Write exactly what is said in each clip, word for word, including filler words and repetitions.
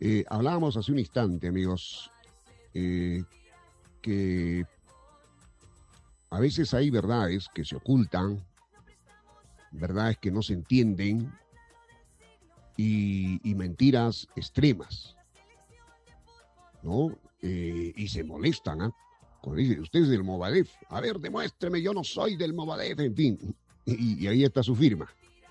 Eh, hablábamos hace un instante, amigos, eh, que a veces hay verdades que se ocultan, verdades que no se entienden y, y mentiras extremas, ¿no? Eh, y se molestan, ¿ah? ¿eh? Cuando dice, usted es del Movadef, a ver, demuéstreme, yo no soy del Movadef, en fin, y, y ahí está su firma.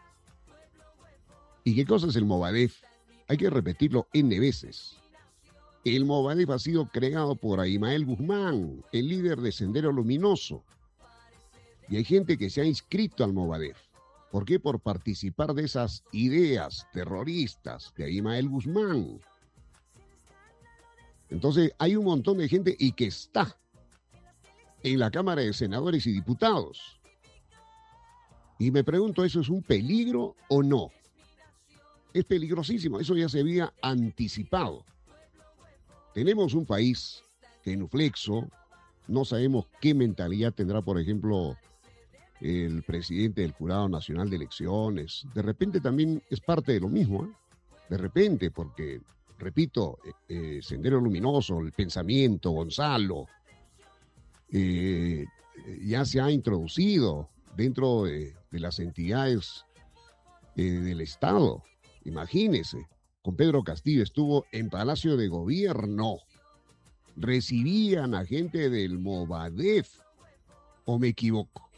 ¿Y qué cosa es el Movadef? Hay que repetirlo N veces. El Movadef ha sido creado por Abimael Guzmán, el líder de Sendero Luminoso. Y hay gente que se ha inscrito al Movadef. ¿Por qué? Por participar de esas ideas terroristas de Abimael Guzmán. Entonces, hay un montón de gente y que está en la Cámara de Senadores y Diputados. Y me pregunto, ¿eso es un peligro o no? Es peligrosísimo, eso ya se había anticipado. Tenemos un país genuflexo, no sabemos qué mentalidad tendrá, por ejemplo, el presidente del Jurado Nacional de Elecciones. De repente también es parte de lo mismo, ¿eh? De repente, porque, repito, eh, eh, Sendero Luminoso, el pensamiento, Gonzalo, eh, ya se ha introducido dentro de, de las entidades eh, del Estado. Imagínese, con Pedro Castillo estuvo en Palacio de Gobierno, recibían a gente del Movadef, ¿o me equivoco?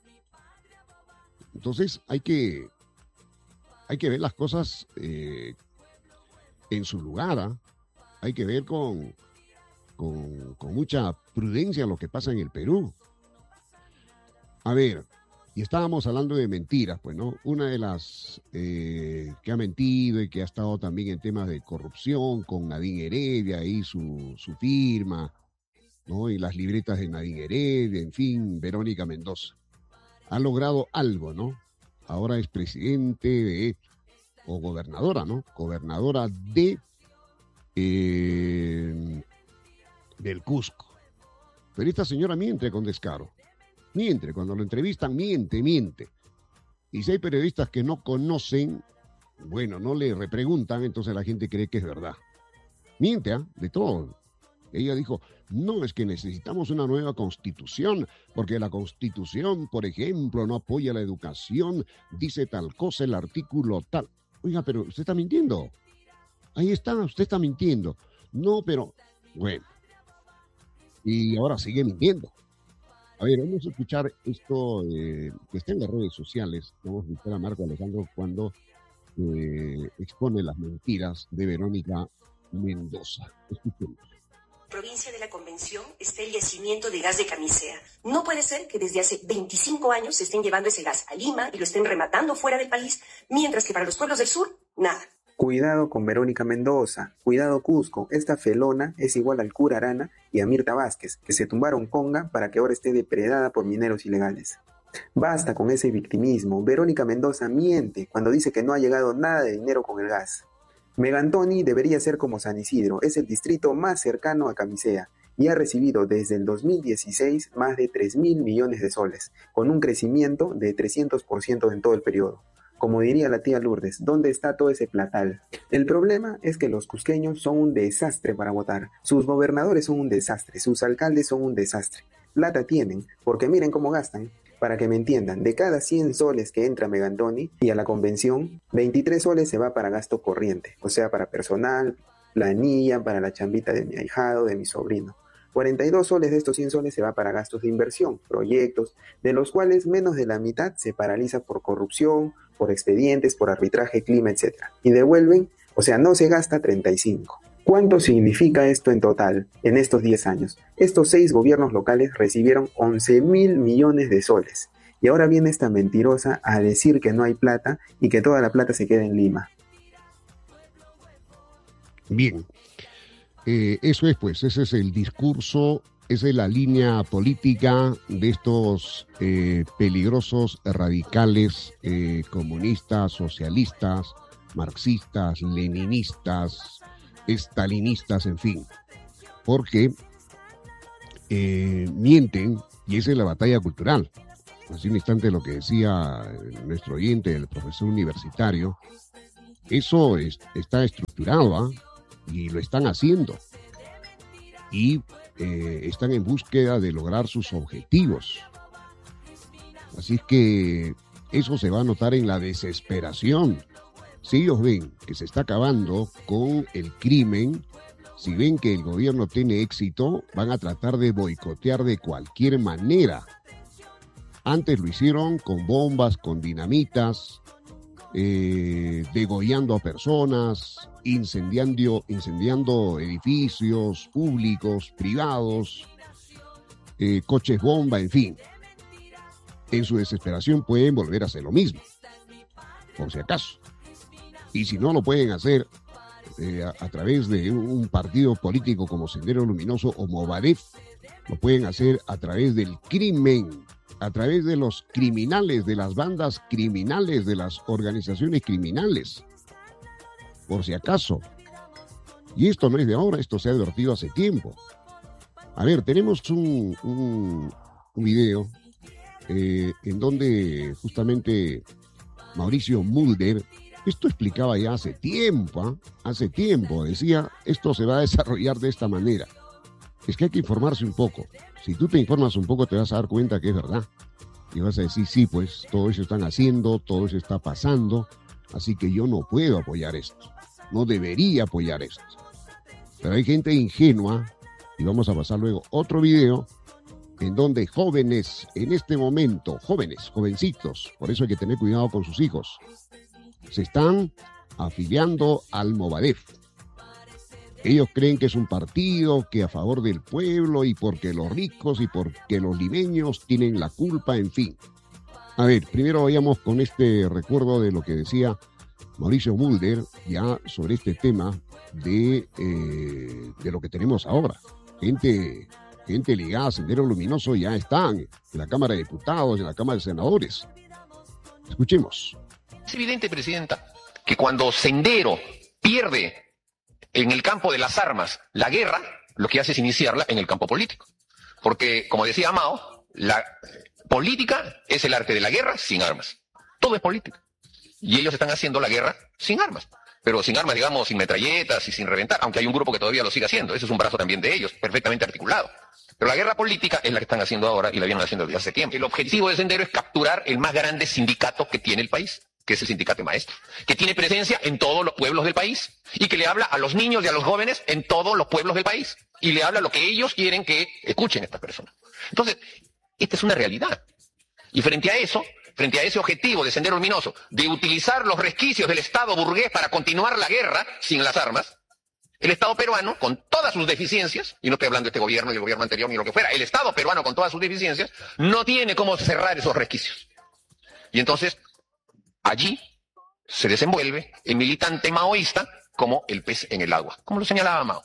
Entonces hay que, hay que ver las cosas eh, en su lugar, ¿eh? Hay que ver con, con, con mucha prudencia lo que pasa en el Perú. A ver, y estábamos hablando de mentiras, pues, ¿no? Una de las eh, que ha mentido y que ha estado también en temas de corrupción con Nadine Heredia, ahí su, su firma, ¿no? Y las libretas de Nadine Heredia, en fin, Verónica Mendoza. Ha logrado algo, ¿no? Ahora es presidente de, o gobernadora, ¿no? Gobernadora de, eh, del Cusco. Pero esta señora miente con descaro. Miente, cuando lo entrevistan, miente, miente. Y si hay periodistas que no conocen, bueno, no le repreguntan, entonces la gente cree que es verdad. Miente, ¿eh? De todo. Ella dijo, no, es que necesitamos una nueva constitución, porque la constitución, por ejemplo, no apoya la educación, dice tal cosa, el artículo tal. Oiga, pero usted está mintiendo. Ahí está, usted está mintiendo. No, pero, bueno. Y ahora sigue mintiendo. A ver, vamos a escuchar esto eh, que está en las redes sociales. Vamos a escuchar a Marco Alejandro cuando eh, expone las mentiras de Verónica Mendoza. Escuchemos. Provincia de la Convención está el yacimiento de gas de Camisea. No puede ser que desde hace veinticinco años se estén llevando ese gas a Lima y lo estén rematando fuera del país, mientras que para los pueblos del sur, nada. Cuidado con Verónica Mendoza, cuidado Cusco, esta felona es igual al cura Arana y a Mirta Vázquez, que se tumbaron conga para que ahora esté depredada por mineros ilegales. Basta con ese victimismo, Verónica Mendoza miente cuando dice que no ha llegado nada de dinero con el gas. Megantoni debería ser como San Isidro, es el distrito más cercano a Camisea y ha recibido desde el dos mil dieciséis más de tres mil millones de soles, con un crecimiento de trescientos por ciento en todo el periodo. Como diría la tía Lourdes, ¿dónde está todo ese platal? El problema es que los cusqueños son un desastre para votar. Sus gobernadores son un desastre, sus alcaldes son un desastre. Plata tienen, porque miren cómo gastan. Para que me entiendan, de cada cien soles que entra Megantoni y a la convención, veintitrés soles se va para gasto corriente, o sea, para personal, planilla, para la chambita de mi ahijado, de mi sobrino. cuarenta y dos soles de estos cien soles se va para gastos de inversión, proyectos, de los cuales menos de la mitad se paraliza por corrupción, por expedientes, por arbitraje, clima, etcétera. Y devuelven, o sea, no se gasta treinta y cinco. ¿Cuánto significa esto en total en estos diez años? Estos seis gobiernos locales recibieron once mil millones de soles. Y ahora viene esta mentirosa a decir que no hay plata y que toda la plata se queda en Lima. Bien. Eh, eso es, pues, ese es el discurso, esa es la línea política de estos eh, peligrosos radicales eh, comunistas, socialistas, marxistas, leninistas, estalinistas, en fin, porque eh, mienten y esa es la batalla cultural. Hace un instante lo que decía nuestro oyente, el profesor universitario, eso es, está estructurado, ¿ah? ¿eh? y lo están haciendo. Y eh, están en búsqueda de lograr sus objetivos. Así es que eso se va a notar en la desesperación. Si ellos ven que se está acabando con el crimen, si ven que el gobierno tiene éxito, van a tratar de boicotear de cualquier manera. Antes lo hicieron con bombas, con dinamitas, eh, degollando a personas, incendiando, incendiando edificios públicos, privados, eh, coches bomba, en fin. En su desesperación pueden volver a hacer lo mismo, por si acaso. Y si no lo pueden hacer eh, a, a través de un partido político como Sendero Luminoso o Movadef, lo pueden hacer a través del crimen, a través de los criminales, de las bandas criminales, de las organizaciones criminales, por si acaso. Y esto no es de ahora, esto se ha advertido hace tiempo. A ver, tenemos un, un, un video eh, en donde justamente Mauricio Mulder, esto explicaba ya hace tiempo, ¿eh? hace tiempo, decía, esto se va a desarrollar de esta manera. Es que hay que informarse un poco. Si tú te informas un poco te vas a dar cuenta que es verdad. Y vas a decir, sí, pues todo eso están haciendo, todo eso está pasando, así que yo no puedo apoyar esto. No debería apoyar esto. Pero hay gente ingenua, y vamos a pasar luego otro video, en donde jóvenes, en este momento, jóvenes, jovencitos, por eso hay que tener cuidado con sus hijos, se están afiliando al Movadef. Ellos creen que es un partido que a favor del pueblo y porque los ricos y porque los limeños tienen la culpa, en fin. A ver, primero vayamos con este recuerdo de lo que decía Mauricio Mulder ya sobre este tema de, eh, de lo que tenemos ahora. Gente, gente ligada a Sendero Luminoso ya están en la Cámara de Diputados, en la Cámara de Senadores. Escuchemos. Es evidente, Presidenta, que cuando Sendero pierde en el campo de las armas la guerra, lo que hace es iniciarla en el campo político. Porque, como decía Mao, la política es el arte de la guerra sin armas. Todo es política. Y ellos están haciendo la guerra sin armas. Pero sin armas, digamos, sin metralletas y sin reventar, aunque hay un grupo que todavía lo sigue haciendo. Ese es un brazo también de ellos, perfectamente articulado. Pero la guerra política es la que están haciendo ahora y la vienen haciendo desde hace tiempo. El objetivo de Sendero es capturar el más grande sindicato que tiene el país, que es el sindicato de maestros, que tiene presencia en todos los pueblos del país y que le habla a los niños y a los jóvenes en todos los pueblos del país y le habla lo que ellos quieren que escuchen estas personas. Entonces, esta es una realidad. Y frente a eso, frente a ese objetivo de Sendero Luminoso, de utilizar los resquicios del Estado burgués para continuar la guerra sin las armas, el Estado peruano, con todas sus deficiencias, y no estoy hablando de este gobierno y el gobierno anterior ni lo que fuera, el Estado peruano con todas sus deficiencias, no tiene cómo cerrar esos resquicios. Y entonces, allí se desenvuelve el militante maoísta como el pez en el agua, como lo señalaba Mao.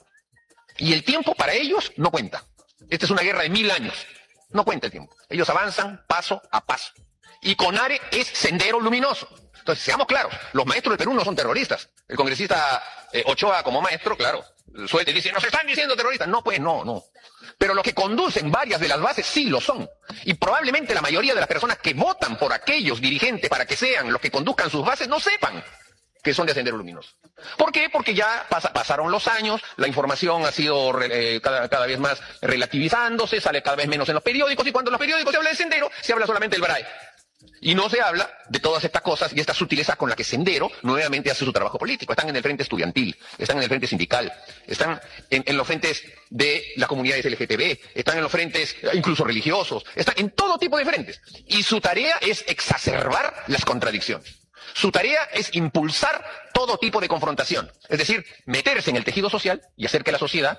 Y el tiempo para ellos no cuenta. Esta es una guerra de mil años. No cuenta el tiempo. Ellos avanzan paso a paso. Y CONARE es Sendero Luminoso. Entonces, seamos claros, los maestros del Perú no son terroristas. El congresista eh, Ochoa como maestro, claro, suelta y dice, nos están diciendo terroristas. No, pues no, no. Pero los que conducen varias de las bases sí lo son. Y probablemente la mayoría de las personas que votan por aquellos dirigentes para que sean los que conduzcan sus bases no sepan que son de Sendero Luminoso. ¿Por qué? Porque ya pasa, pasaron los años, la información ha sido eh, cada, cada vez más relativizándose, sale cada vez menos en los periódicos, y cuando en los periódicos se habla de Sendero, se habla solamente del B R A E. Y no se habla de todas estas cosas y estas sutilezas con las que Sendero nuevamente hace su trabajo político. Están en el frente estudiantil, están en el frente sindical, están en, en los frentes de las comunidades L G T B, están en los frentes incluso religiosos, están en todo tipo de frentes. Y su tarea es exacerbar las contradicciones. Su tarea es impulsar todo tipo de confrontación. Es decir, meterse en el tejido social y hacer que la sociedad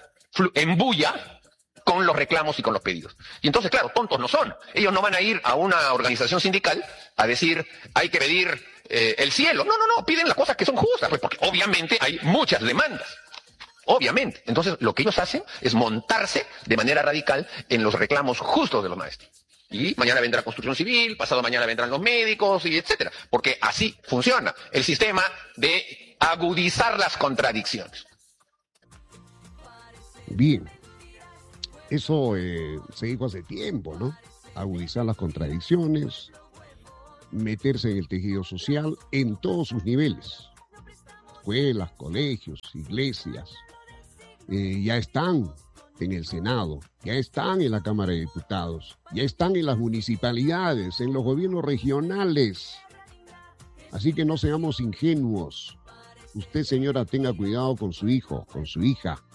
embulla con los reclamos y con los pedidos. Y entonces, claro, tontos no son. Ellos no van a ir a una organización sindical a decir, hay que pedir eh, el cielo. No, no, no, piden las cosas que son justas, pues porque obviamente hay muchas demandas. Obviamente. Entonces, lo que ellos hacen es montarse de manera radical en los reclamos justos de los maestros. Y mañana vendrá construcción civil, pasado mañana vendrán los médicos, y etcétera. Porque así funciona el sistema de agudizar las contradicciones. Bien. Eso eh, se dijo hace tiempo, ¿no? Agudizar las contradicciones, meterse en el tejido social en todos sus niveles. Escuelas, colegios, iglesias, eh, ya están en el Senado, ya están en la Cámara de Diputados, ya están en las municipalidades, en los gobiernos regionales. Así que no seamos ingenuos. Usted, señora, tenga cuidado con su hijo, con su hija.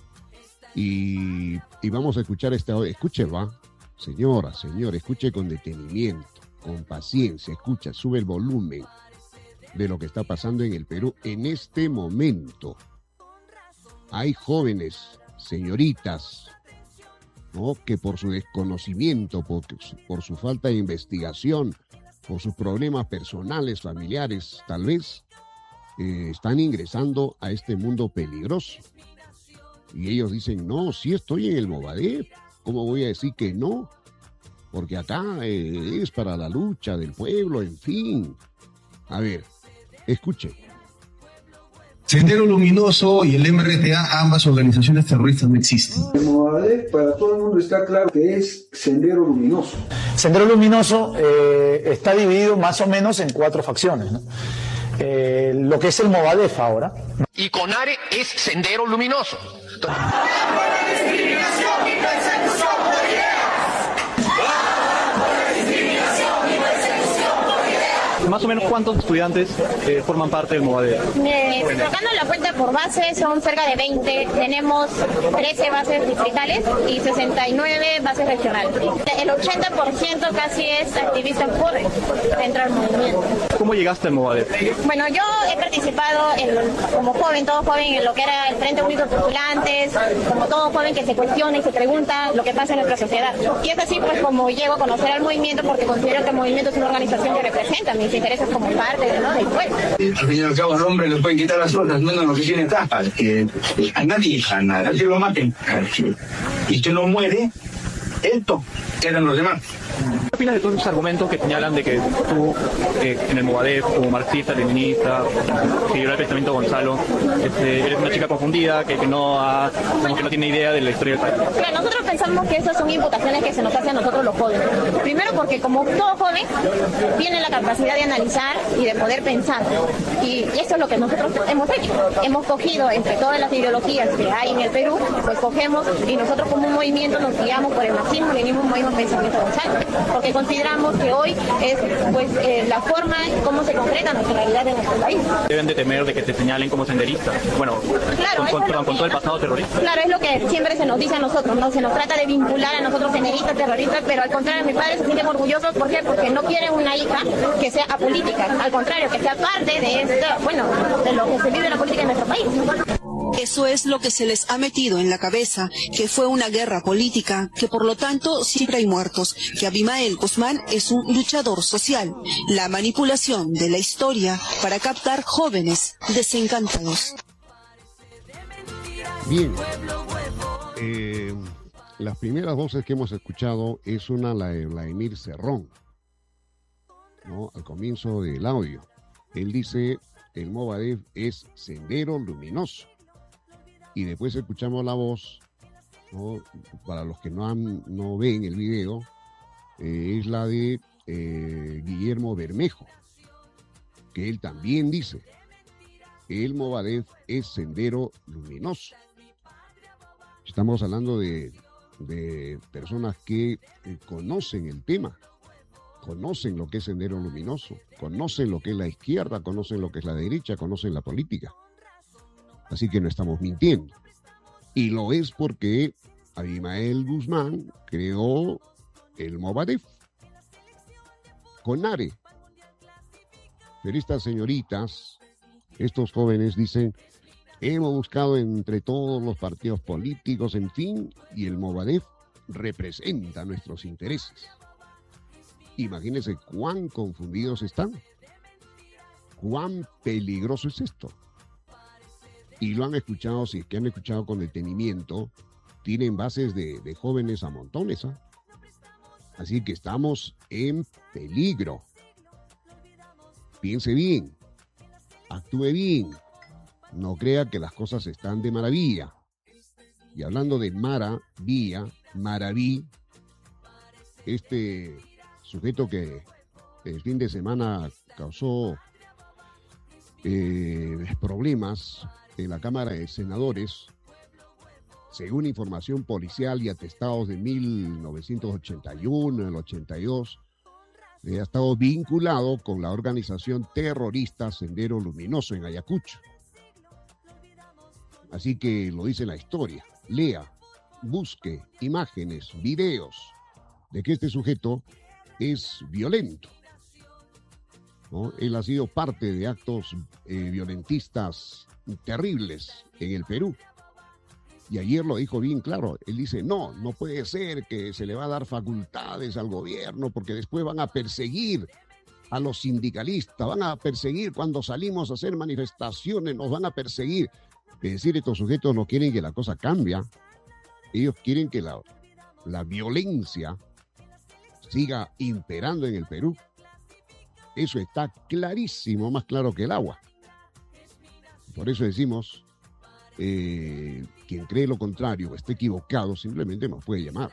Y, y vamos a escuchar esta... Escuche, va. Señora, señor, escuche con detenimiento, con paciencia. Escucha, sube el volumen de lo que está pasando en el Perú en este momento. Hay jóvenes, señoritas, ¿no?, que por su desconocimiento, por, por su falta de investigación, por sus problemas personales, familiares, tal vez, eh, están ingresando a este mundo peligroso. Y ellos dicen, no, sí estoy en el Movadef, ¿cómo voy a decir que no? Porque acá eh, es para la lucha del pueblo, en fin. A ver, escuchen. Sendero Luminoso y el M R T A, ambas organizaciones terroristas, no existen. El Movadef, para todo el mundo está claro que es Sendero Luminoso. Sendero Luminoso eh, está dividido más o menos en cuatro facciones, ¿no? Eh, lo que es el Movadef ahora. Y CONARE es Sendero Luminoso. Más o menos, ¿cuántos estudiantes eh, forman parte del Movadef? Eh, tocando la cuenta por base, son cerca de veinte. Tenemos trece bases distritales y sesenta y nueve bases regionales. El ochenta por ciento casi es activista joven dentro del movimiento. ¿Cómo llegaste al Movadef? Bueno, yo he participado en, como joven, todo joven, en lo que era el Frente Único de Postulantes, como todo joven que se cuestiona y se pregunta lo que pasa en nuestra sociedad. Y es así pues como llego a conocer al movimiento, porque considero que el movimiento es una organización que representa mis intereses como parte, ¿no?, del pueblo. Al fin y al cabo, al hombre le pueden quitar las cosas, menos lo que tiene acá. Que a nadie, a nadie lo maten. Y usted no muere, esto quedan los demás. ¿Qué opinas de todos esos argumentos que señalan de que tú, eh, en el Movadef, como marxista, leninista, seguidor del pensamiento de Gonzalo, este, eres una chica confundida, que, que, no ha, como que no tiene idea de la historia del país? Claro, nosotros pensamos que esas son imputaciones que se nos hacen a nosotros los jóvenes. Primero porque como todo joven tiene la capacidad de analizar y de poder pensar. Y eso es lo que nosotros hemos hecho. Hemos cogido entre todas las ideologías que hay en el Perú, pues cogemos y nosotros como un movimiento nos guiamos por el marxismo, leninismo, mismo pensamiento de Gonzalo. Porque consideramos que hoy es pues eh, la forma en cómo se concreta nuestra realidad en nuestro país. Deben de temer de que te señalen como senderista. Bueno, claro, con, con, es con todo el pasado terrorista. Claro, es lo que siempre se nos dice a nosotros, ¿no? Se nos trata de vincular a nosotros senderistas, terroristas, pero al contrario, mis padres se sienten orgullosos. ¿Por qué? Porque no quieren una hija que sea apolítica. Al contrario, que sea parte de esto, bueno, de lo que se vive en la política en nuestro país. Eso es lo que se les ha metido en la cabeza, que fue una guerra política, que por lo tanto siempre hay muertos, que Abimael Guzmán es un luchador social, la manipulación de la historia para captar jóvenes desencantados. Bien, eh, las primeras voces que hemos escuchado es una, la de Vladimir Cerrón, ¿no?, al comienzo del audio. Él dice, el Movadef es Sendero Luminoso. Y después escuchamos la voz, ¿no?, para los que no, han, no ven el video, eh, es la de eh, Guillermo Bermejo, que él también dice, el Movadef es Sendero Luminoso. Estamos hablando de, de personas que eh, conocen el tema, conocen lo que es Sendero Luminoso, conocen lo que es la izquierda, conocen lo que es la derecha, conocen la política. Así que no estamos mintiendo. Y lo es porque Abimael Guzmán creó el Movadef. CONARE. Pero estas señoritas, estos jóvenes dicen, hemos buscado entre todos los partidos políticos, en fin, y el Movadef representa nuestros intereses. Imagínense cuán confundidos están. Cuán peligroso es esto. Y lo han escuchado, si es que han escuchado con detenimiento, tienen bases de, de jóvenes a montones, ¿eh? Así que estamos en peligro. Piense bien, actúe bien, no crea que las cosas están de maravilla. Y hablando de maravilla, maraví, este sujeto que el fin de semana causó eh, problemas en la Cámara de Senadores, Según información policial y atestados de mil novecientos ochenta y uno, el ochenta y dos, eh, ha estado vinculado con la organización terrorista Sendero Luminoso en Ayacucho. Así que lo dice la historia. Lea, busque imágenes, videos de que este sujeto es violento, ¿no? Él ha sido parte de actos eh, violentistas terribles en el Perú. Y ayer lo dijo bien claro. Él dice, no, no puede ser que se le va a dar facultades al gobierno porque después van a perseguir a los sindicalistas, van a perseguir cuando salimos a hacer manifestaciones, nos van a perseguir. Es decir, estos sujetos no quieren que la cosa cambie. Ellos quieren que la, la violencia siga imperando en el Perú. Eso está clarísimo, más claro que el agua. Por eso decimos, eh, quien cree lo contrario o esté equivocado, simplemente nos puede llamar.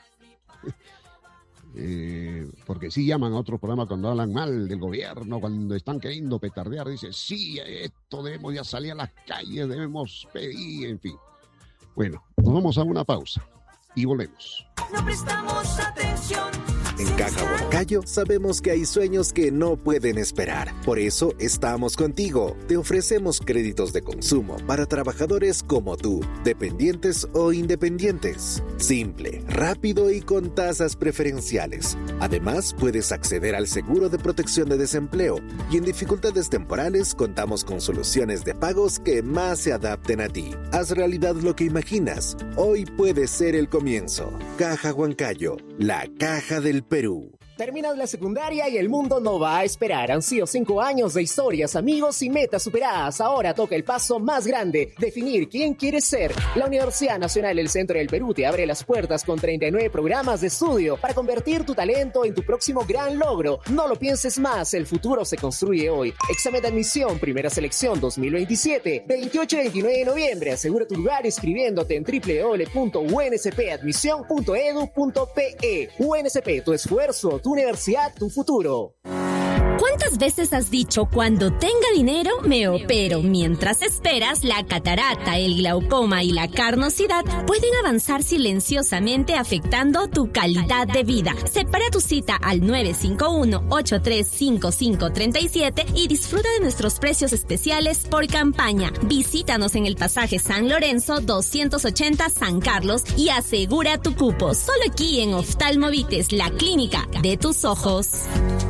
eh, porque sí llaman a otro programa cuando hablan mal del gobierno, cuando están queriendo petardear, dicen, sí, esto debemos ya salir a las calles, debemos pedir, en fin. Bueno, nos vamos a una pausa y volvemos. No prestamos atención. En Caja Huancayo sabemos que hay sueños que no pueden esperar. Por eso estamos contigo. Te ofrecemos créditos de consumo para trabajadores como tú, dependientes o independientes. Simple, rápido y con tasas preferenciales. Además, puedes acceder al seguro de protección de desempleo. Y en dificultades temporales contamos con soluciones de pagos que más se adapten a ti. Haz realidad lo que imaginas. Hoy puede ser el comienzo. Caja Huancayo, la caja del Perú. Terminas la secundaria y el mundo no va a esperar. Han sido cinco años de historias, amigos y metas superadas. Ahora toca el paso más grande, definir quién quieres ser. La Universidad Nacional del Centro del Perú te abre las puertas con treinta y nueve programas de estudio para convertir tu talento en tu próximo gran logro. No lo pienses más, el futuro se construye hoy. Examen de admisión, primera selección dos mil veintisiete, veintiocho y veintinueve de noviembre. Asegura tu lugar inscribiéndote en doble u doble u doble u punto u n s p admisión punto e d u punto p e. U N S P, tu esfuerzo, tu universidad, tu futuro. ¿Cuántas veces has dicho, cuando tenga dinero me opero? Mientras esperas, la catarata, el glaucoma y la carnosidad pueden avanzar silenciosamente afectando tu calidad de vida. Separa tu cita al nueve cinco uno, ocho tres cinco cinco tres siete y disfruta de nuestros precios especiales por campaña. Visítanos en el pasaje San Lorenzo doscientos ochenta San Carlos y asegura tu cupo. Solo aquí en Oftalmovites, la clínica de tus ojos.